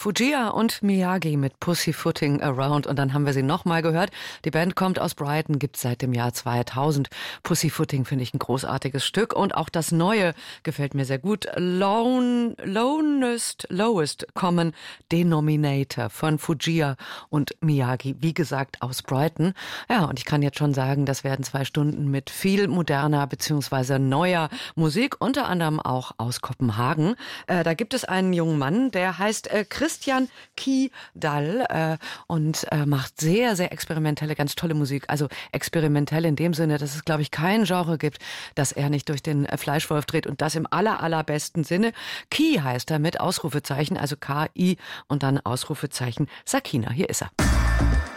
Fujia und Miyagi mit Pussyfooting Around. Und dann haben wir sie nochmal gehört. Die Band kommt aus Brighton, gibt es seit dem Jahr 2000. Pussyfooting finde ich ein großartiges Stück. Und auch das Neue gefällt mir sehr gut. Lowest Common Denominator von Fujia und Miyagi. Wie gesagt, aus Brighton. Ja, und ich kann jetzt schon sagen, das werden 2 Stunden mit viel moderner bzw. neuer Musik, unter anderem auch aus Kopenhagen. Da gibt es einen jungen Mann, der heißt Christian Kidal und macht sehr, sehr experimentelle, ganz tolle Musik. Also experimentell in dem Sinne, dass es, glaube ich, kein Genre gibt, das er nicht durch den Fleischwolf dreht, und das im allerbesten Sinne. Ki heißt er mit Ausrufezeichen, also K-I und dann Ausrufezeichen Sakina. Hier ist er.